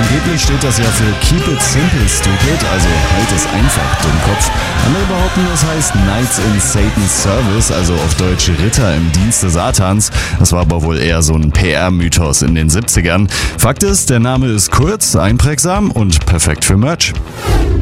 Angeblich steht das ja für Keep It Simple Stupid, also halt es einfach, Dummkopf. Andere behaupten, es heißt Knights in Satan's Service, also auf Deutsch Ritter im Dienste Satans. Das war aber wohl eher so ein PR-Mythos in den 70ern. Fakt ist, der Name ist kurz, einprägsam und perfekt für Merch.